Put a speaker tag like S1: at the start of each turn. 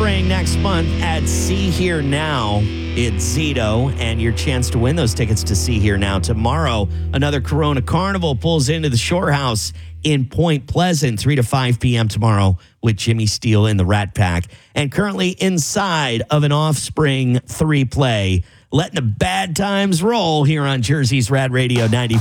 S1: Offspring next month at See Here Now. It's Zito, and your chance to win those tickets to See Here Now. Tomorrow, another Corona Carnival pulls into the Shore House in Point Pleasant, 3 to 5 p.m. tomorrow with Jimmy Steele in the Rat Pack. And currently inside of an Offspring 3 play, letting the bad times roll here on Jersey's Rad Radio 90.